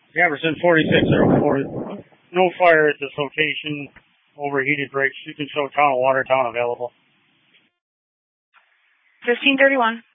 Jefferson 4604. No fire at this location. Overheated brakes. You can show town water, town available. 1531.